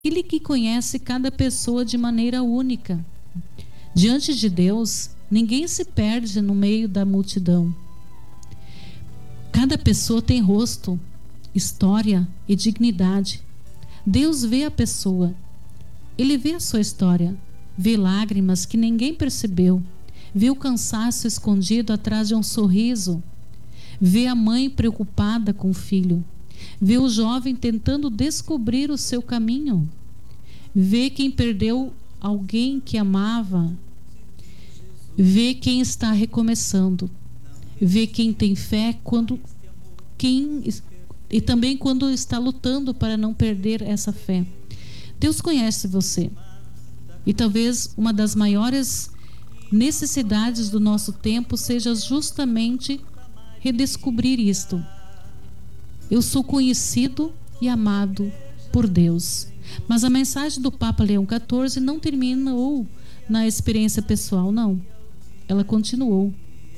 Ele que conhece cada pessoa de maneira única. Diante de Deus, ninguém se perde no meio da multidão. Cada pessoa tem rosto, história e dignidade. Deus vê a pessoa. Ele vê a sua história. Vê lágrimas que ninguém percebeu. Vê o cansaço escondido atrás de um sorriso. Vê a mãe preocupada com o filho. Vê o jovem tentando descobrir o seu caminho. Vê quem perdeu alguém que amava. Vê quem está recomeçando. Vê quem tem fé e também quando está lutando para não perder essa fé. Deus conhece você. E talvez uma das maiores necessidades do nosso tempo seja justamente redescobrir isto. Eu sou conhecido e amado por Deus. Mas a mensagem do Papa Leão XIV não terminou na experiência pessoal, não. Ela continuou.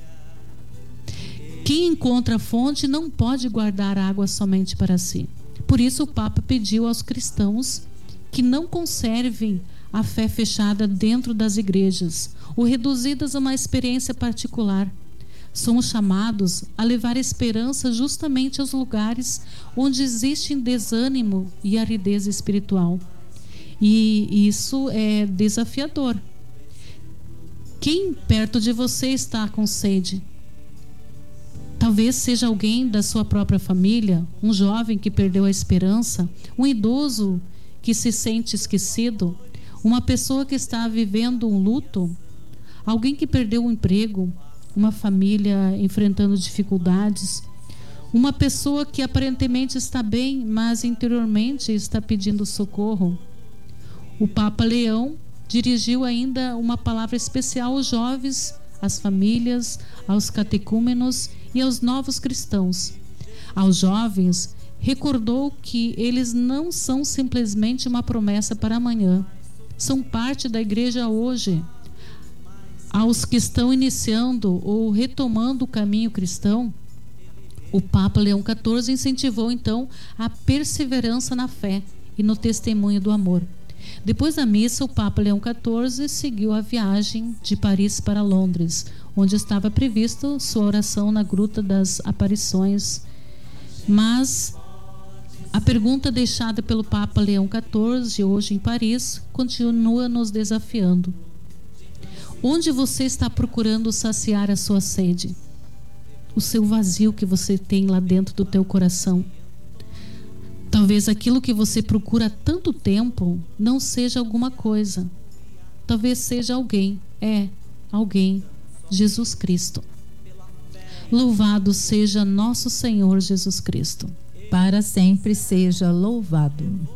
Quem encontra a fonte não pode guardar água somente para si. Por isso o Papa pediu aos cristãos que não conservem a fé fechada dentro das igrejas ou reduzidas a uma experiência particular. Somos chamados a levar esperança justamente aos lugares onde existe desânimo e aridez espiritual. E isso é desafiador. Quem perto de você está com sede? Talvez seja alguém da sua própria família, um jovem que perdeu a esperança, um idoso que se sente esquecido, uma pessoa que está vivendo um luto, alguém que perdeu o emprego, uma família enfrentando dificuldades, uma pessoa que aparentemente está bem, mas interiormente está pedindo socorro. O Papa Leão dirigiu ainda uma palavra especial aos jovens, às famílias, aos catecúmenos e aos novos cristãos. Aos jovens, recordou que eles não são simplesmente uma promessa para amanhã, são parte da igreja hoje. Aos que estão iniciando ou retomando o caminho cristão, o Papa Leão XIV incentivou então a perseverança na fé e no testemunho do amor. Depois da missa, o Papa Leão XIV seguiu a viagem de Paris para Londres, onde estava previsto sua oração na Gruta das Aparições. Mas a pergunta deixada pelo Papa Leão XIV hoje em Paris continua nos desafiando. Onde você está procurando saciar a sua sede? O seu vazio que você tem lá dentro do teu coração. Talvez aquilo que você procura há tanto tempo não seja alguma coisa. Talvez seja alguém. Alguém. Jesus Cristo. Louvado seja nosso Senhor Jesus Cristo. Para sempre seja louvado.